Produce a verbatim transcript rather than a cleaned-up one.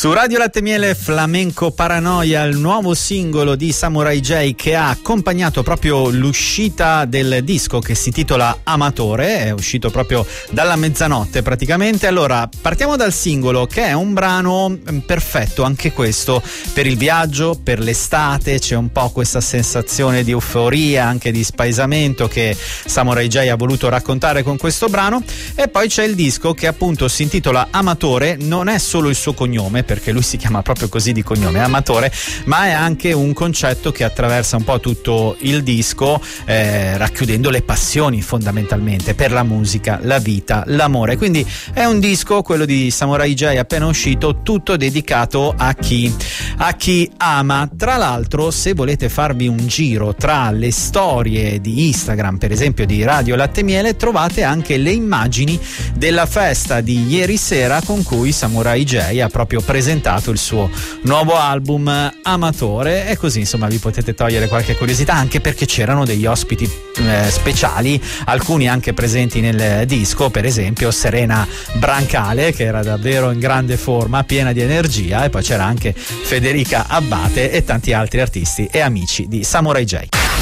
Su Radio Latte e Miele, Flamenco Paranoia, il nuovo singolo di Samurai J che ha accompagnato proprio l'uscita del disco che si titola Amatore, è uscito proprio dalla mezzanotte praticamente. Allora, partiamo dal singolo, che è un brano perfetto anche questo per il viaggio, per l'estate. C'è un po' questa sensazione di euforia, anche di spaesamento che Samurai J ha voluto raccontare con questo brano. E poi c'è il disco che appunto si intitola Amatore, non è solo il suo cognome, perché lui si chiama proprio così di cognome, Amatore, ma è anche un concetto che attraversa un po' tutto il disco, eh, racchiudendo le passioni fondamentalmente per la musica, la vita, l'amore. Quindi è un disco, quello di Samurai J appena uscito, tutto dedicato a chi a chi ama. Tra l'altro, se volete farvi un giro tra le storie di Instagram, per esempio di Radio Latte e Miele, trovate anche le immagini della festa di ieri sera con cui Samurai J ha proprio presentato il suo nuovo album Amatore, e così insomma vi potete togliere qualche curiosità, anche perché c'erano degli ospiti eh, speciali, alcuni anche presenti nel disco, per esempio Serena Brancale, che era davvero in grande forma, piena di energia, e poi c'era anche Federica Abbate e tanti altri artisti e amici di Samurai J.